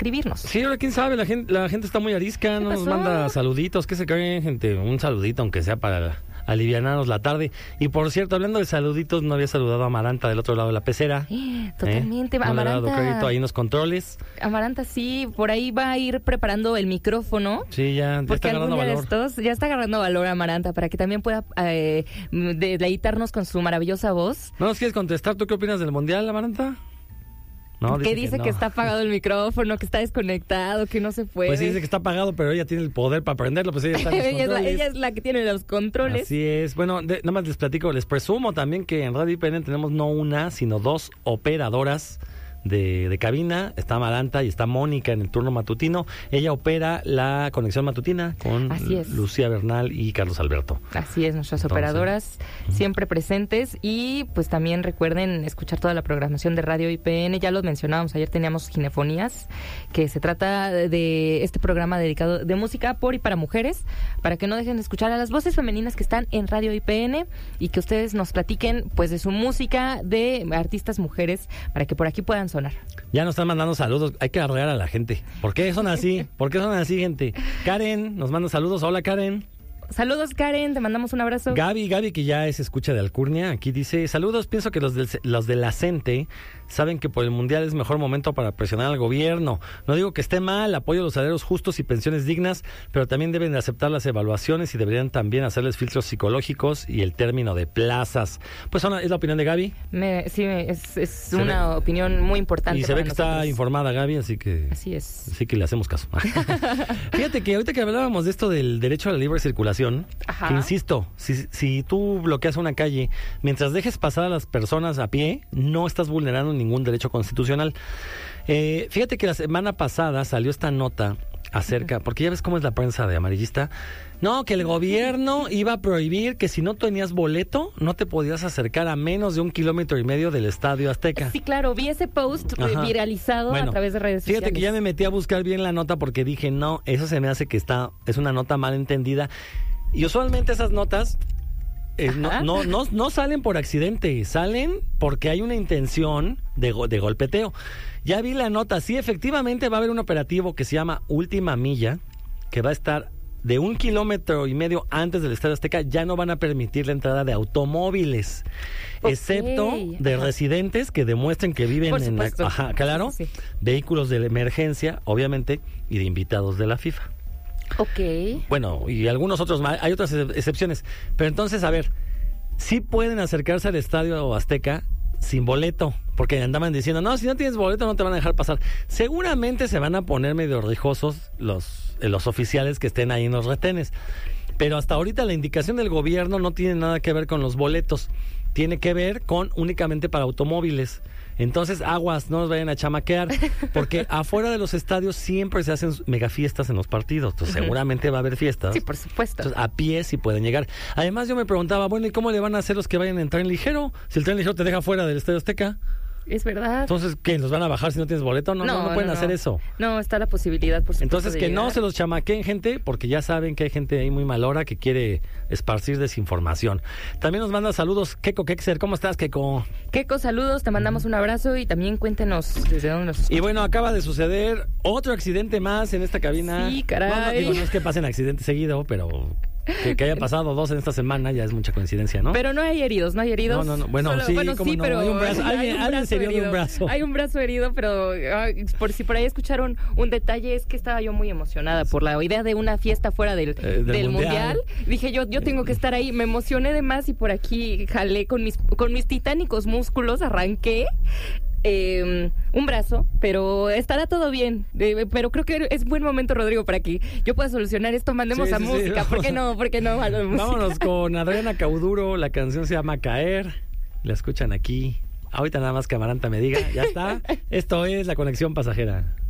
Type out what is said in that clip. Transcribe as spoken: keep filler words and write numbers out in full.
escribirnos. Sí, ahora quién sabe, la gente, la gente está muy arisca, no nos manda saluditos. ¿Qué se creen, gente? Un saludito, aunque sea para alivianarnos la tarde. Y por cierto, hablando de saluditos, no había saludado a Amaranta del otro lado de la pecera. Totalmente, ¿Eh? No Amaranta. le ha dado crédito ahí en los controles. Amaranta, sí, por ahí va a ir preparando el micrófono. Sí, ya, ya está agarrando valor. Estos, ya está agarrando valor Amaranta para que también pueda eh, deleitarnos con su maravillosa voz. ¿No nos quieres contestar? ¿Tú qué opinas del Mundial, Amaranta? No, dice que dice que, no. que está apagado el micrófono, que está desconectado, que no se puede. Pues sí, dice que está apagado, pero ella tiene el poder para prenderlo, pues ella está en los ella, es la, ella es la que tiene los controles. Así es. Bueno, de, nada más les platico, les presumo también que en Radio I P N tenemos no una, sino dos operadoras de, de cabina. Está Amaranta y está Mónica en el turno matutino. Ella opera la conexión matutina con Lucía Bernal y Carlos Alberto. Así es, nuestras Entonces, operadoras uh-huh. siempre presentes. Y pues también recuerden escuchar toda la programación de Radio I P N. Ya los mencionábamos, ayer teníamos Ginefonías, que se trata de este programa dedicado de música por y para mujeres, para que no dejen de escuchar a las voces femeninas que están en Radio I P N y que ustedes nos platiquen pues de su música, de artistas mujeres, para que por aquí puedan sonar. Ya nos están mandando saludos, hay que arrear a la gente. ¿Por qué son así? ¿Por qué son así, gente? Karen nos manda saludos. Hola, Karen. Saludos, Karen, te mandamos un abrazo. Gaby, Gaby, que ya es escucha de Alcurnia, aquí dice, saludos, pienso que los del, los de la CENTE saben que por el Mundial es mejor momento para presionar al gobierno. No digo que esté mal, apoyo a los salarios justos y pensiones dignas, pero también deben de aceptar las evaluaciones y deberían también hacerles filtros psicológicos y el término de plazas. Pues es la opinión de Gaby. Me, sí, es, es una ve, opinión muy importante. Y se ve que nosotros. Está informada Gaby, así que... Así es. Así que le hacemos caso. Fíjate que ahorita que hablábamos de esto del derecho a la libre circulación, Ajá. que insisto, si, si tú bloqueas una calle, mientras dejes pasar a las personas a pie, no estás vulnerando ningún derecho constitucional. Eh, fíjate que la semana pasada salió esta nota acerca, uh-huh. porque ya ves cómo es la prensa de amarillista, no, que el gobierno iba a prohibir que si no tenías boleto, no te podías acercar a menos de un kilómetro y medio del Estadio Azteca. Sí, claro, vi ese post Ajá. viralizado bueno, a través de redes sociales. Fíjate que ya me metí a buscar bien la nota porque dije, no, eso se me hace que está, es una nota mal entendida. Y usualmente esas notas eh, no, no, no, no salen por accidente, salen porque hay una intención de, go- de golpeteo. Ya vi la nota, sí, efectivamente va a haber un operativo que se llama Última Milla, que va a estar de un kilómetro y medio antes del Estadio Azteca. Ya no van a permitir la entrada de automóviles, okay. excepto de ajá. residentes que demuestren que viven en la, ajá, claro, sí, sí. vehículos de emergencia, obviamente, y de invitados de la FIFA. Ok. Bueno, y algunos otros más, hay otras excepciones. Pero entonces, a ver, sí pueden acercarse al Estadio Azteca sin boleto, porque andaban diciendo, no, si no tienes boleto no te van a dejar pasar. Seguramente se van a poner medio rijosos los, los oficiales que estén ahí en los retenes. Pero hasta ahorita la indicación del gobierno no tiene nada que ver con los boletos. Tiene que ver con únicamente para automóviles. Entonces, aguas, no nos vayan a chamaquear, porque afuera de los estadios siempre se hacen megafiestas en los partidos. Entonces, uh-huh. seguramente va a haber fiestas. Sí, por supuesto. Entonces, a pie sí pueden llegar. Además, yo me preguntaba, bueno, ¿y cómo le van a hacer los que vayan en tren ligero? Si el tren ligero te deja fuera del Estadio Azteca. Es verdad. Entonces, ¿qué? ¿Los van a bajar si no tienes boleto? No, no, no, no pueden no, hacer no. eso. No, está la posibilidad, por supuesto. Entonces, que llegar. no se los chamaqueen, gente, porque ya saben que hay gente ahí muy malora que quiere esparcir desinformación. También nos manda saludos Keko Kexer. ¿Cómo estás, Keko? Keko, saludos, te mandamos un abrazo y también cuéntenos desde dónde nos escuchan. Y bueno, acaba de suceder otro accidente más en esta cabina. Sí, caray. No, no, digo, no es que pasen accidentes seguido, pero... Que, que haya pasado dos en esta semana ya es mucha coincidencia, ¿no? Pero no hay heridos, no hay heridos. No, no, no. Bueno, Solo, sí, bueno, como sí, no. pero Hay un brazo, hay alguien, un alguien brazo se herió de herido. un brazo. Hay un brazo herido, pero ay, por si por ahí escucharon un detalle, es que estaba yo muy emocionada por la idea de una fiesta fuera del, eh, del, del mundial. mundial. Dije yo, yo tengo que estar ahí. Me emocioné de más y por aquí jalé con mis, con mis titánicos músculos, arranqué. Eh, un brazo, pero estará todo bien. Eh, pero creo que es buen momento, Rodrigo, para que yo pueda solucionar esto. Mandemos sí, a sí, música. Sí, ¿Por qué no? ¿Por qué no? Vámonos con Adriana Cauduro. La canción se llama Caer. La escuchan aquí. Ahorita nada más que Amaranta me diga. Ya está. Esto es La Conexión Pasajera.